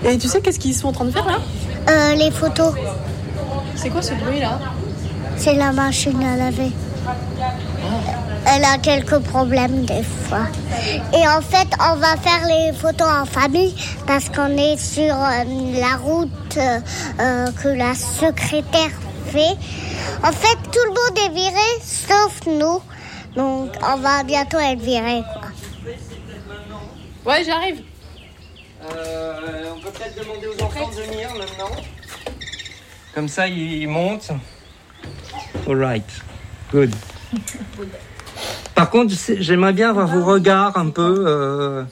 Et tu sais qu'est-ce qu'ils sont en train de faire là ? Les photos. C'est quoi ce bruit là ? C'est la machine à laver. Elle a quelques problèmes des fois. Et en fait, on va faire les photos en famille parce qu'on est sur la route que la secrétaire fait. En fait, tout le monde est viré sauf nous. Donc, on va bientôt être viré, quoi. Ouais, j'arrive. On peut peut-être demander aux enfants de venir maintenant. Comme ça, ils montent. All right. Good. Par contre, j'aimerais bien avoir vos regards un peu.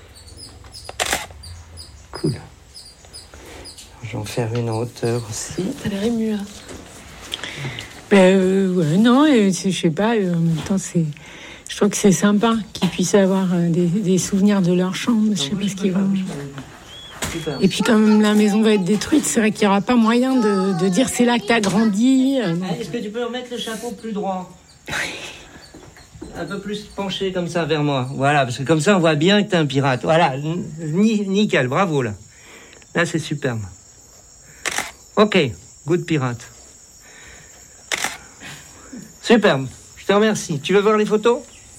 Cool. Je vais en faire une en hauteur aussi. T'as l'air ému là. Ouais, non, je sais pas, en même temps, je trouve que c'est sympa qu'ils puissent avoir des souvenirs de leur chambre. Je sais pas ce qu'ils vont. Super. Et puis, comme la maison va être détruite, c'est vrai qu'il n'y aura pas moyen de dire c'est là que tu as grandi. Est-ce que tu peux remettre le chapeau plus droit ? Un peu plus penché comme ça vers moi. Voilà, parce que comme ça, on voit bien que t'es un pirate. Voilà, nickel, bravo là. Là, c'est superbe. Ok, good pirate. Superbe, je te remercie. Tu veux voir les photos ?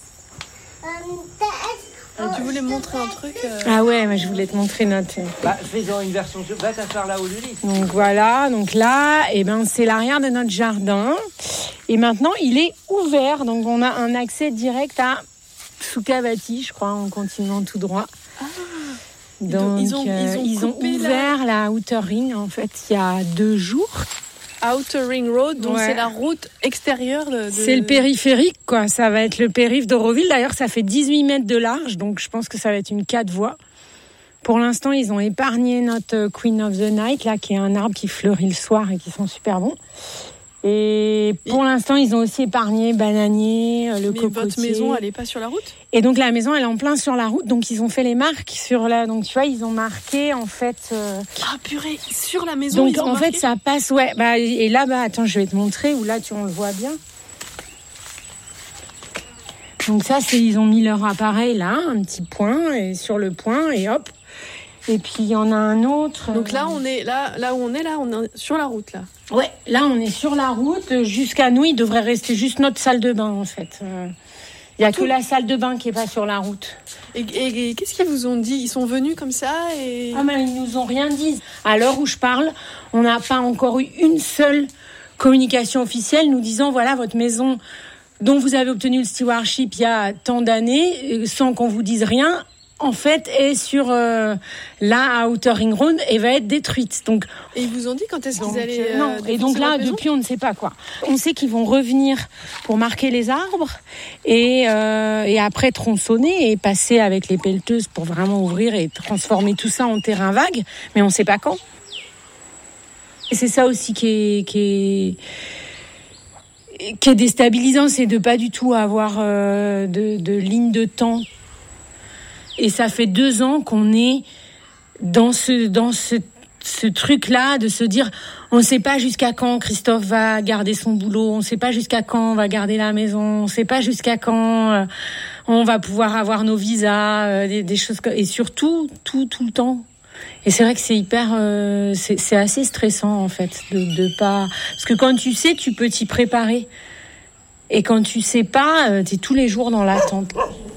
Tu voulais me montrer un truc Ah ouais, mais je voulais te montrer notre... Fais-en une version. Va t'asseoir là où Lily. Donc voilà, donc là, c'est l'arrière de notre jardin. Et maintenant, il est ouvert. Donc on a un accès direct à Sukhavati, je crois, en continuant tout droit. Ah. Donc ils ont ouvert la Outer Ring, en fait, il y a 2 jours. Outer Ring Road, donc ouais. C'est la route extérieure de... C'est le périphérique, quoi. Ça va être le périph' d'Auroville. D'ailleurs, ça fait 18 mètres de large, donc je pense que ça va être une 4 voies. Pour l'instant, ils ont épargné notre Queen of the Night, là, qui est un arbre qui fleurit le soir et qui sent super bon. Et pour l'instant, ils ont aussi épargné bananier, le cocotier. Mais votre maison, elle n'est pas sur la route ? Et donc, la maison, elle est en plein sur la route. Donc, ils ont fait les marques sur la... Donc, tu vois, ils ont marqué, en fait... Ah, purée, sur la maison, donc, ils ont en marqué. fait, ça passe... Ouais, et là, attends, je vais te montrer, où là, on le voit bien. Donc, ça, ils ont mis leur appareil, là, un petit point, et sur le point, et hop. Et puis, il y en a un autre... Donc là, on est là où on est, on est sur la route, là. Ouais, là, on est sur la route. Jusqu'à nous, il devrait rester juste notre salle de bain, en fait. Il n'y a que la salle de bain qui n'est pas sur la route. Et qu'est-ce qu'ils vous ont dit ? Ils sont venus comme ça et... Ah, mais ils nous ont rien dit. À l'heure où je parle, on n'a pas encore eu une seule communication officielle nous disant, voilà, votre maison dont vous avez obtenu le stewardship il y a tant d'années, sans qu'on vous dise rien, en fait, est sur la Outer Ring Road et va être détruite. Donc, et ils vous ont dit quand est-ce qu'ils allaient... non. Et donc là, depuis, on ne sait pas quoi. On sait qu'ils vont revenir pour marquer les arbres et après tronçonner et passer avec les pelleteuses pour vraiment ouvrir et transformer tout ça en terrain vague. Mais on ne sait pas quand. Et c'est ça aussi qui est déstabilisant, c'est de pas du tout avoir de ligne de temps. Et ça fait 2 ans qu'on est dans ce truc-là de se dire, on ne sait pas jusqu'à quand Christophe va garder son boulot, on ne sait pas jusqu'à quand on va garder la maison, on ne sait pas jusqu'à quand on va pouvoir avoir nos visas, des choses et surtout tout le temps. Et c'est vrai que c'est hyper, c'est assez stressant en fait de pas, parce que quand tu sais, tu peux t'y préparer, et quand tu sais pas, t'es tous les jours dans l'attente.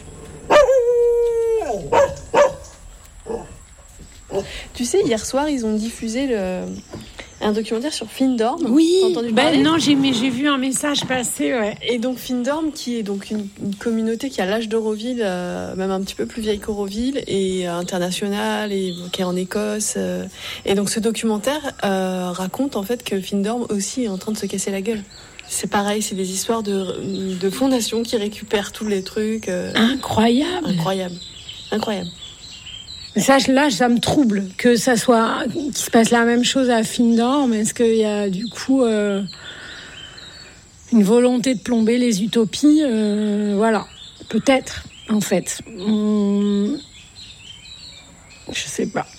Tu sais, hier soir, ils ont diffusé un documentaire sur Findorm. Oui, t'as entendu parler ? non, j'ai vu un message passer, ouais. Et donc Findorm, qui est donc une communauté qui a l'âge d'Auroville, même un petit peu plus vieille qu'Auroville, et internationale, et qui est en Écosse. Et donc ce documentaire raconte en fait que Findorm aussi est en train de se casser la gueule. C'est pareil, c'est des histoires de fondations qui récupèrent tous les trucs. Incroyable. Ça me trouble que ça soit, qu'il se passe la même chose à Findorm. Est-ce qu'il y a du coup une volonté de plomber les utopies Voilà, peut-être en fait. Je sais pas.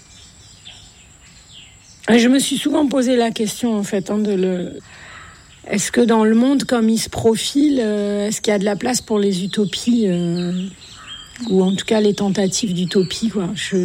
Et je me suis souvent posé la question en fait est-ce que dans le monde comme il se profile, est-ce qu'il y a de la place pour les utopies ou en tout cas les tentatives d'utopie, quoi.